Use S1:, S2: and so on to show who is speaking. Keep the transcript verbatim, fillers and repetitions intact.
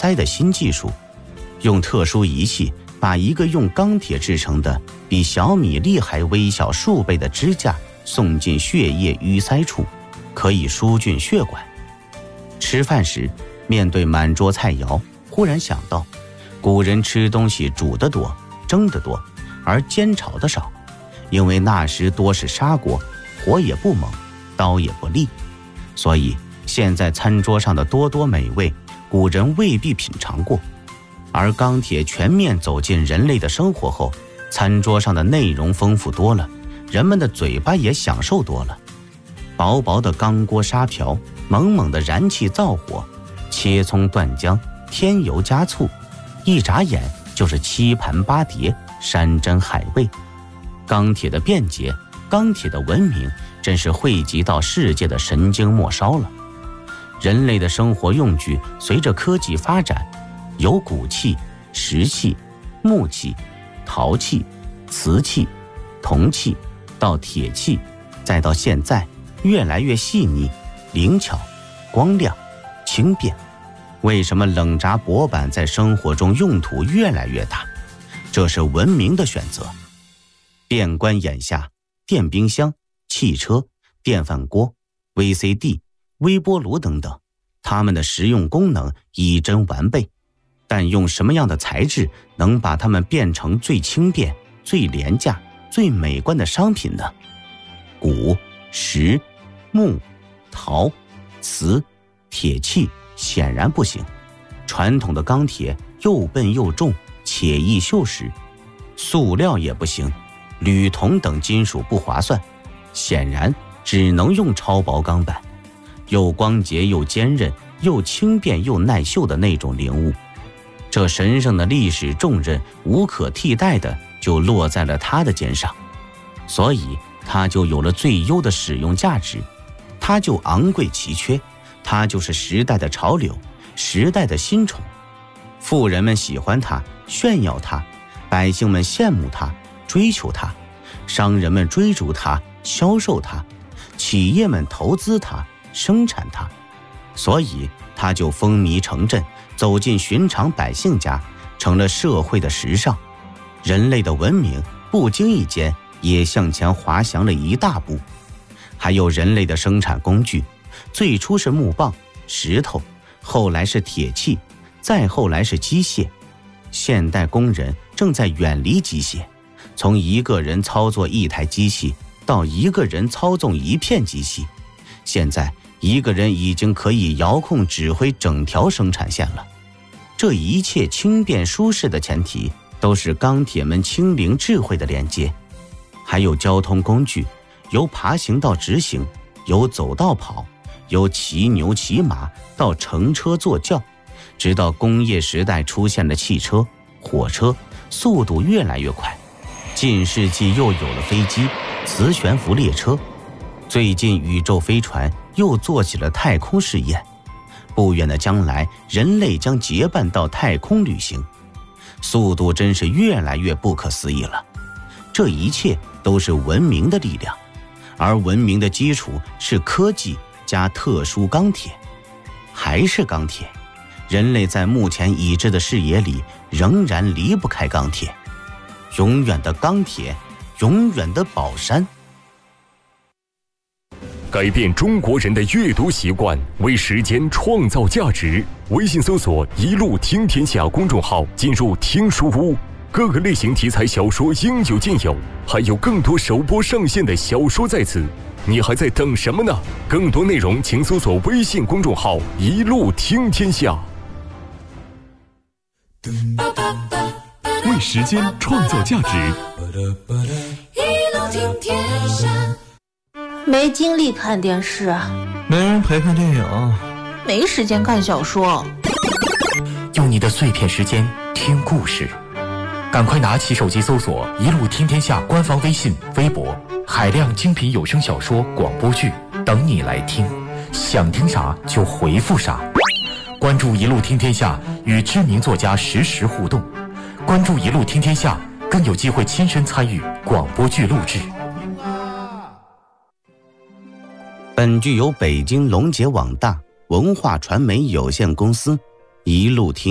S1: 鳃的新技术，用特殊仪器把一个用钢铁制成的比小米粒还微小数倍的支架送进血液淤塞处，可以疏浚血管。吃饭时面对满桌菜肴，忽然想到古人吃东西煮得多，蒸得多，而煎炒的少，因为那时多是砂锅，火也不猛，刀也不利，所以现在餐桌上的多多美味，古人未必品尝过。而钢铁全面走进人类的生活后，餐桌上的内容丰富多了，人们的嘴巴也享受多了。薄薄的钢锅砂瓢，猛猛的燃气灶火，切葱断姜，添油加醋，一眨眼就是七盘八碟，山珍海味。钢铁的便捷，钢铁的文明，真是汇集到世界的神经末梢了。人类的生活用具随着科技发展，由骨器、石器、木器、陶器、瓷器、铜器，到铁器，再到现在越来越细腻、灵巧、光亮、轻便。为什么冷轧薄板在生活中用途越来越大？这是文明的选择。遍观眼下，电冰箱、汽车、电饭锅、V C D、微波炉等等，它们的实用功能已臻完备，但用什么样的材质能把它们变成最轻便、最廉价、最美观的商品呢？骨、石、木、陶、瓷、铁器显然不行。传统的钢铁又笨又重，且易锈蚀。塑料也不行，铝铜等金属不划算，显然只能用超薄钢板，又光洁又坚韧，又轻便又耐锈的那种灵物。这神圣的历史重任无可替代的就落在了他的肩上，所以它就有了最优的使用价值，它就昂贵奇缺，它就是时代的潮流，时代的新宠。富人们喜欢它，炫耀它，百姓们羡慕它，追求它，商人们追逐它，销售它，企业们投资它，生产它，所以它就风靡城镇，走进寻常百姓家，成了社会的时尚。人类的文明不经意间也向前滑翔了一大步。还有人类的生产工具，最初是木棒、石头，后来是铁器，再后来是机械。现代工人正在远离机械，从一个人操作一台机器到一个人操纵一片机器，现在一个人已经可以遥控指挥整条生产线了。这一切轻便舒适的前提，都是钢铁们轻灵智慧的连接。还有交通工具，由爬行到直行，由走到跑，由骑牛骑马到乘车坐轿，直到工业时代出现了汽车、火车，速度越来越快。近世纪又有了飞机、磁悬浮列车，最近宇宙飞船又做起了太空试验。不远的将来，人类将结伴到太空旅行，速度真是越来越不可思议了。这一切都是文明的力量，而文明的基础是科技加特殊钢铁。还是钢铁，人类在目前已知的视野里仍然离不开钢铁。永远的钢铁，永远的宝山。
S2: 改变中国人的阅读习惯，为时间创造价值。微信搜索一路听天下公众号，进入听书屋，各个类型题材小说应有尽有，还有更多首播上线的小说在此，你还在等什么呢？更多内容请搜索微信公众号一路听天下。
S3: 为时间创造价值，
S4: 一路听天下。
S5: 没精力看电视，
S6: 没人陪看电影，
S5: 没时间看小说。
S7: 用你的碎片时间听故事，赶快拿起手机搜索一路听天下官方微信、微博，海量精品有声小说、广播剧等你来听，想听啥就回复啥。关注一路听天下，与知名作家实时互动。关注一路听天下，更有机会亲身参与广播剧录制。
S1: 本剧由北京龙杰网大文化传媒有限公司一路听